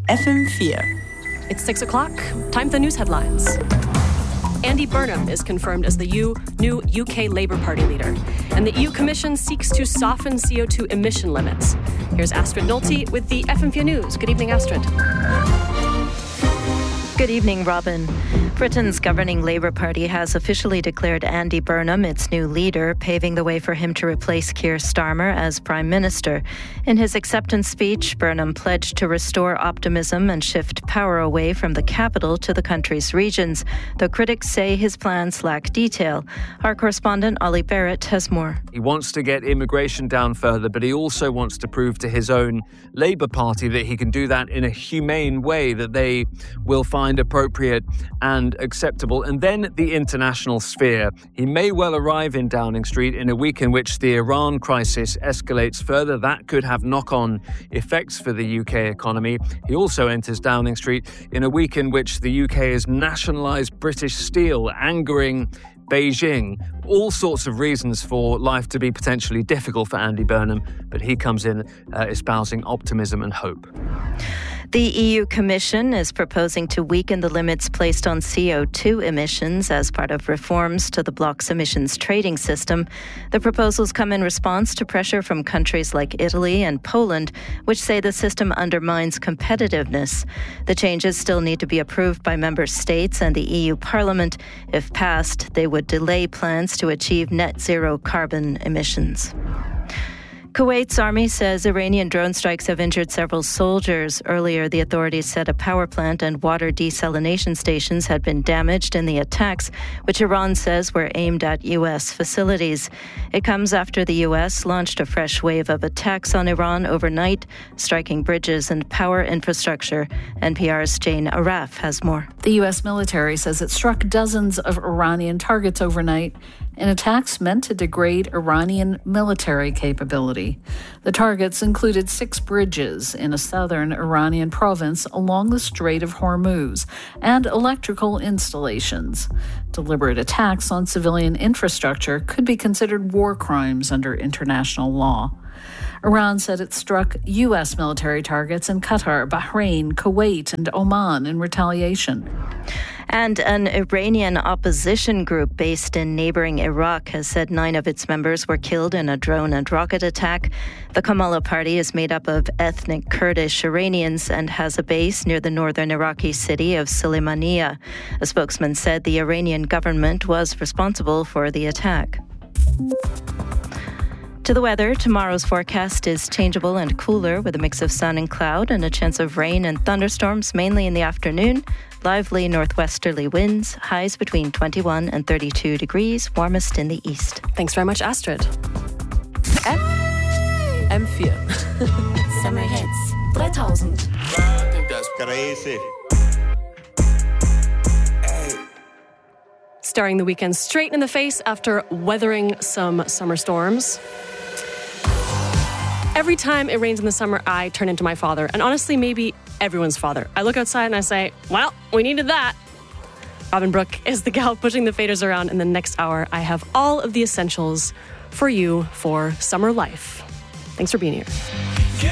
FM4. It's 6 o'clock. Time for the news headlines. Andy Burnham is confirmed as the new UK Labour Party leader, and the EU Commission seeks to soften CO2 emission limits. Here's Astrid Nolte with the FM4 News. Good evening, Astrid. Good evening, Robin. Britain's governing Labour Party has officially declared Andy Burnham its new leader, paving the way for him to replace Keir Starmer as Prime Minister. In his acceptance speech, Burnham pledged to restore optimism and shift power away from the capital to the country's regions, though critics say his plans lack detail. Our correspondent, Ollie Barrett, has more. He wants to get immigration down further, but he also wants to prove to his own Labour Party that he can do that in a humane way that they will find appropriate and acceptable. And then the international sphere. He may well arrive in Downing Street in a week in which the Iran crisis escalates further. That could have knock-on effects for the UK economy. He also enters Downing Street in a week in which the UK has nationalised British steel, angering Beijing. All sorts of reasons for life to be potentially difficult for Andy Burnham, but he comes in espousing optimism and hope. The EU Commission is proposing to weaken the limits placed on CO2 emissions as part of reforms to the bloc's emissions trading system. The proposals come in response to pressure from countries like Italy and Poland, which say the system undermines competitiveness. The changes still need to be approved by member states and the EU Parliament. If passed, they would delay plans to achieve net zero carbon emissions. Kuwait's army says Iranian drone strikes have injured several soldiers. Earlier, the authorities said a power plant and water desalination stations had been damaged in the attacks, which Iran says were aimed at U.S. facilities. It comes after the U.S. launched a fresh wave of attacks on Iran overnight, striking bridges and power infrastructure. NPR's Jane Araf has more. The U.S. military says it struck dozens of Iranian targets overnight in attacks meant to degrade Iranian military capability. The targets included 6 bridges in a southern Iranian province along the Strait of Hormuz and electrical installations. Deliberate attacks on civilian infrastructure could be considered war crimes under international law. Iran said it struck U.S. military targets in Qatar, Bahrain, Kuwait, and Oman in retaliation. And an Iranian opposition group based in neighboring Iraq has said 9 of its members were killed in a drone and rocket attack. The Kamala Party is made up of ethnic Kurdish Iranians and has a base near the northern Iraqi city of Sulaymaniyah. A spokesman said the Iranian government was responsible for the attack. To the weather, tomorrow's forecast is changeable and cooler with a mix of sun and cloud and a chance of rain and thunderstorms mainly in the afternoon. Lively northwesterly winds, highs between 21 and 32 degrees, warmest in the east. Thanks very much, Astrid. FM4. Summer Hits 3000. I think that's crazy. Staring the weekend straight in the face after weathering some summer storms. Every time it rains in the summer, I turn into my father. And honestly, maybe everyone's father. I look outside and I say, well, we needed that. Robin Brooke is the gal pushing the faders around. In the next hour, I have all of the essentials for you for summer life. Thanks for being here.